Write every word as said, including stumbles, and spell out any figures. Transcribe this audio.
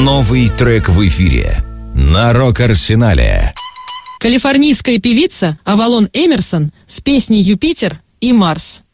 Новый трек в эфире на Рок-Арсенале. Калифорнийская певица Авалон Эмерсон с песней «Юпитер» и «Марс».